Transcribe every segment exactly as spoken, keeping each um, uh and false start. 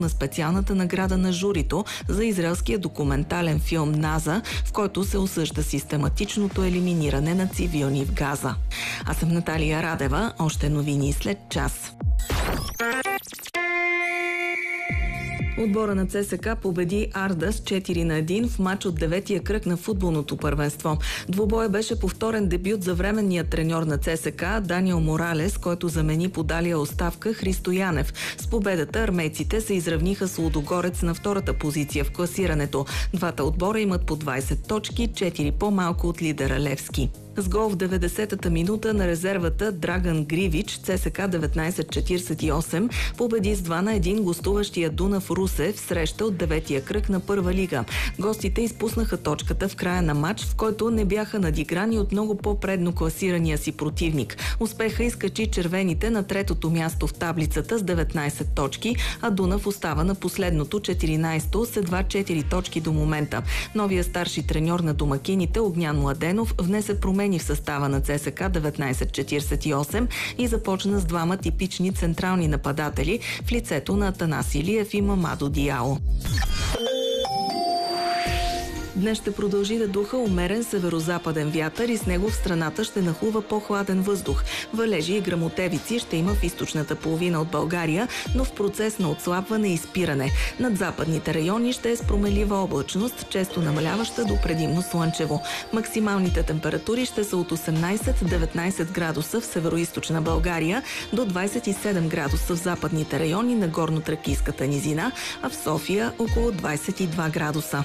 на специалната награда на журито за израелския документален филм «Наза», в който се осъжда систематичното елиминиране на цивилни в Газа. Аз съм Наталия Радева. Още новини след час. Отбора на ЦСКА победи Арда с четири на едно в матч от деветия кръг на футболното първенство. Двубоя беше повторен дебют за временния треньор на ЦСКА Даниел Моралес, който замени подалия оставка Христо Янев. С победата армейците се изравниха с Лудогорец на втората позиция в класирането. Двата отбора имат по двайсет точки, четири по-малко от лидера Левски. С гол в деветдесетата минута на резервата Драган Гривич ЦСКА деветнайсет четирийсет и осем победи с два на едно гостуващия Дунав Русе в среща от деветия кръг на първа лига. Гостите изпуснаха точката в края на матч, в който не бяха надиграни от много по-предно класирания си противник. Успеха изкачи червените на третото място в таблицата с деветнайсет точки, а Дунав остава на последното четиринайсето с едва четири точки до момента. Новия старши треньор на домакините Огнян Младенов внесе промени в състава на ЦСКА деветнайсет четирийсет и осем и започна с двама типични централни нападатели в лицето на Атанас Илиев и Мамадо Диало. Днес ще продължи да духа умерен северозападен вятър и с него в страната ще нахлува по-хладен въздух. Валежи и гръмотевици ще има в източната половина от България, но в процес на отслабване и спиране. Над западните райони ще е с промелива облачност, често намаляваща до предимно слънчево. Максималните температури ще са от осемнайсет до деветнайсет градуса в североизточна България, до двайсет и седем градуса в западните райони на горно-тракийската низина, а в София около двайсет и два градуса.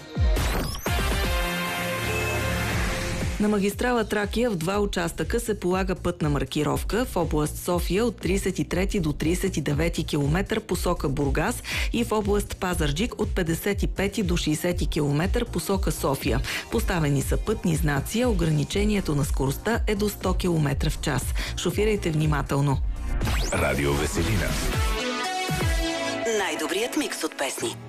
На магистрала Тракия в два участъка се полага пътна маркировка в област София от трийсет и трети до трийсет и девети километър посока Бургас и в област Пазарджик от петдесет и пети до шейсети километър посока София. Поставени са пътни знаци, а ограничението на скоростта е до сто километра в час. Шофирайте внимателно. Радио Веселина. Най-добрият микс от песни.